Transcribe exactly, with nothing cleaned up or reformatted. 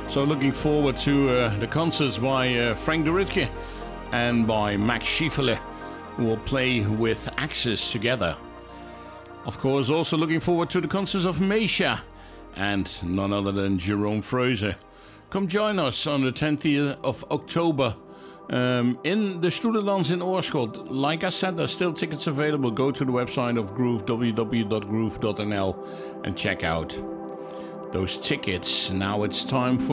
So looking forward to uh, the concerts by uh, Frank de Ritke and by Max Schieferle, who will play with Axis together. Of course, also looking forward to the concerts of Meisha and none other than Jerome Freuze. Come join us on the tenth of October um, in the Stoelendans in Oorschot. Like I said, there's still tickets available. Go to the website of Groove, w w w dot groove dot n l, and check out those tickets. Now it's time for